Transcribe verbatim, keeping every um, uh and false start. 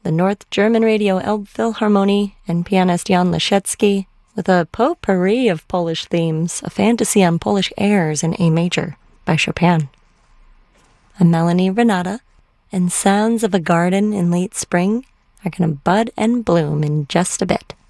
the North German Radio Elbphilharmonie and pianist Jan Leschetski, with a potpourri of Polish themes, a fantasy on Polish airs in A major by Chopin. A Melanie Renata and Sounds of a Garden in Late Spring are going to bud and bloom in just a bit.